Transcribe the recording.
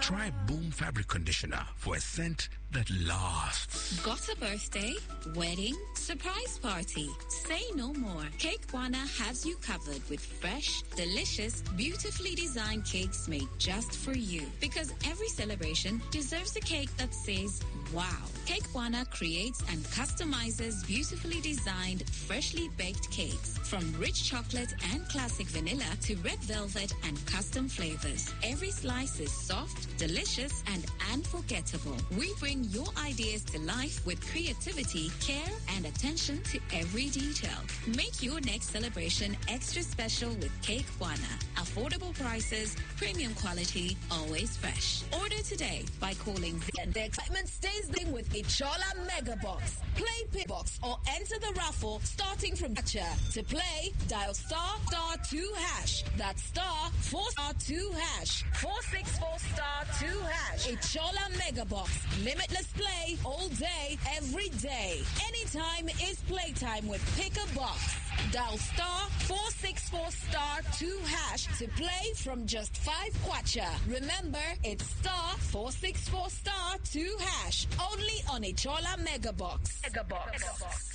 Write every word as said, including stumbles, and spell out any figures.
Try Boom Fabric Conditioner for a scent that lasts. Got a birthday, wedding, surprise party? Say no more. Cake Wana has you covered with fresh, delicious, beautifully designed cakes made just for you. Because every celebration deserves a cake that says, wow. Cake Wana creates and customizes beautifully designed, freshly baked cakes. From rich chocolate and classic vanilla to red velvet and custom flavors. Every slice is soft, delicious, and unforgettable. We bring your ideas to life with creativity, care, and attention to every detail. Make your next celebration extra special with Cake Wana. Affordable prices, premium quality, always fresh. Order today by calling and the excitement stays there with Ichola Mega Box. Play Pay Box or enter the raffle starting from Gacha. To play, dial star star two hash. That's star four star two hash. Four six four star two hash. Ichola Mega Box. Limitless play all day, every day. Anytime is playtime with Pick a Box. Dial star four six four star two hash to play from just five kwacha. Remember, it's star four six four star two hash. Only on Ichola Mega Box. Mega Box. Mega Box.